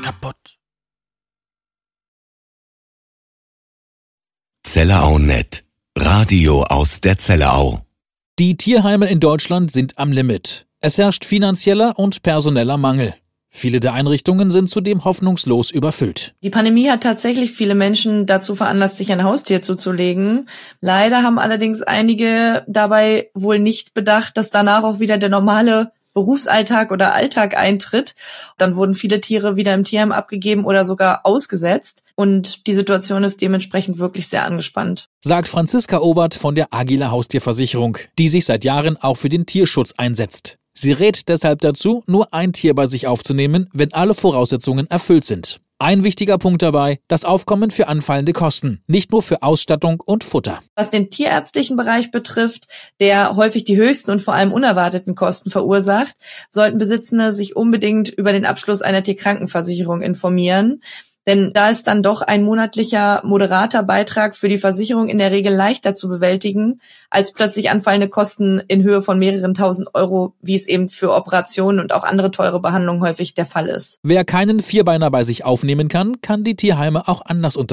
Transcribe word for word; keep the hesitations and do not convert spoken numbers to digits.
kaputt. Zellerau Punkt net. Radio aus der Zellerau. Die Tierheime in Deutschland sind am Limit. Es herrscht finanzieller und personeller Mangel. Viele der Einrichtungen sind zudem hoffnungslos überfüllt. Die Pandemie hat tatsächlich viele Menschen dazu veranlasst, sich ein Haustier zuzulegen. Leider haben allerdings einige dabei wohl nicht bedacht, dass danach auch wieder der normale Berufsalltag oder Alltag eintritt. Dann wurden viele Tiere wieder im Tierheim abgegeben oder sogar ausgesetzt. Und die Situation ist dementsprechend wirklich sehr angespannt. Sagt Franziska Obert von der Agila Haustierversicherung, die sich seit Jahren auch für den Tierschutz einsetzt. Sie rät deshalb dazu, nur ein Tier bei sich aufzunehmen, wenn alle Voraussetzungen erfüllt sind. Ein wichtiger Punkt dabei, das Aufkommen für anfallende Kosten, nicht nur für Ausstattung und Futter. Was den tierärztlichen Bereich betrifft, der häufig die höchsten und vor allem unerwarteten Kosten verursacht, sollten Besitzende sich unbedingt über den Abschluss einer Tierkrankenversicherung informieren. Denn da ist dann doch ein monatlicher moderater Beitrag für die Versicherung in der Regel leichter zu bewältigen, als plötzlich anfallende Kosten in Höhe von mehreren tausend Euro, wie es eben für Operationen und auch andere teure Behandlungen häufig der Fall ist. Wer keinen Vierbeiner bei sich aufnehmen kann, kann die Tierheime auch anders unterstützen.